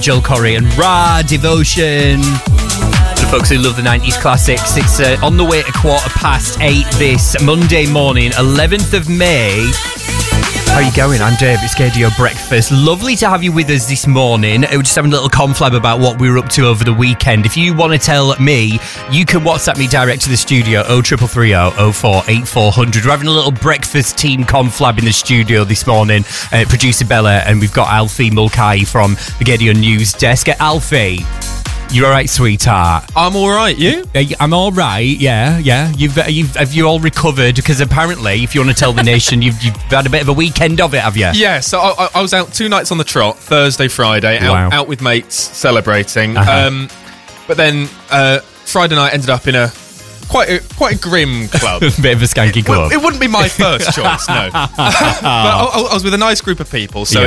Joel Corey and Ra, Devotion. For the folks who love the 90s classics, it's on the way to 8:15 this Monday morning, 11th of May. How are you going? I'm Dave, it's KDO Breakfast. Lovely to have you with us this morning. We're just having a little conflab about what we were up to over the weekend. If you want to tell me, you can WhatsApp me direct to the studio, 0330 04 8400. We're having a little breakfast team conflab in the studio this morning. Producer Bella, and we've got Alfie Mulcahy from the KDO News Desk. Alfie, you all right, sweetheart? I'm all right. You? I'm all right. Yeah. Have you all recovered? Because apparently, if you want to tell the nation, you've had a bit of a weekend of it, have you? Yeah. So I was out 2 nights on the trot, Thursday, Friday, out with mates celebrating. But then Friday night ended up in a quite a grim club. Bit of a skanky club. It wouldn't be my first choice, no. But I was with a nice group of people, so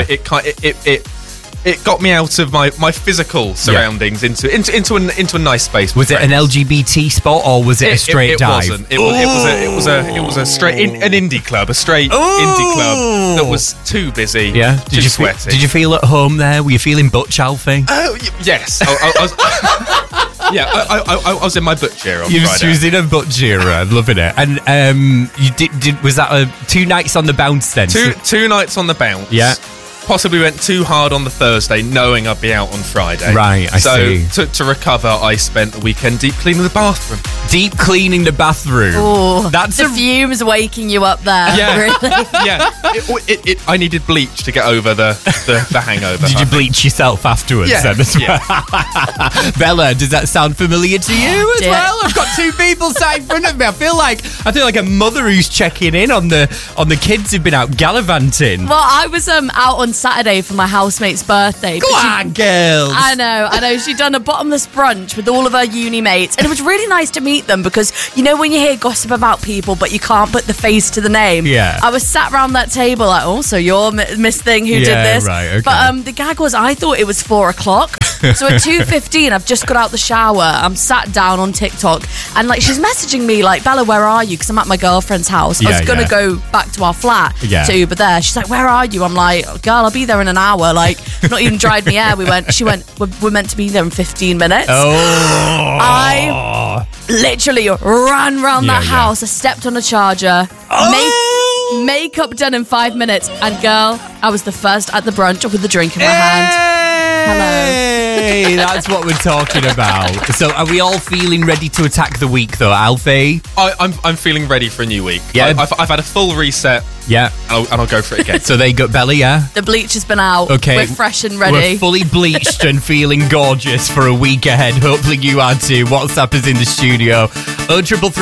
it got me out of my physical surroundings into a nice space. Was it an LGBT spot or was it a straight dive? It wasn't. It was a straight an indie club, a straight indie club that was too busy. Yeah. Did you feel at home there? Were you feeling butch, Alfie? Yes. I was. Yeah, I was in my butch era on Friday. You was in a butch era, loving it. And you did was that 2 nights on the bounce then? Two nights on the bounce. Yeah. Possibly went too hard on the Thursday, knowing I'd be out on Friday. Right, I see. So to recover, I spent the weekend deep cleaning the bathroom. Deep cleaning the bathroom. Oh, that's the fumes waking you up there. Yeah, really. Yeah. I needed bleach to get over the hangover. Did you bleach yourself afterwards? Yeah. Then as well? Bella, does that sound familiar to you as well? I've got 2 people sat in front of me. I feel like a mother who's checking in on the kids who've been out gallivanting. Well, I was out on Saturday for my housemate's birthday. Go on, girls. I know. She'd done a bottomless brunch with all of her uni mates, and it was really nice to meet them because, you know, when you hear gossip about people but you can't put the face to the name. Yeah. I was sat around that table like, oh, so you're Miss Thing who did this. Right, okay. But the gag was I thought it was 4 o'clock. So at 2:15, I've just got out the shower. I'm sat down on TikTok, and like she's messaging me like, Bella, where are you? Because I'm at my girlfriend's house. I was gonna go back to our flat to Uber there. She's like, where are you? I'm like, girl, I'll be there in an hour. Like, not even dried me air. She went, we're meant to be there in 15 minutes. Oh. I literally ran around that house. I stepped on a charger. Makeup done in 5 minutes, and girl, I was the first at the brunch with a drink in my hand. Hello. Hey, that's what we're talking about. So are we all feeling ready to attack the week though, Alfie? I'm feeling ready for a new week. Yeah. I've had a full reset. Yeah. And I'll go for it again. So they got Bella, yeah? The bleach has been out. Okay. We're fresh and ready. We're fully bleached and feeling gorgeous for a week ahead. Hopefully you are too. WhatsApp is in the studio. 0330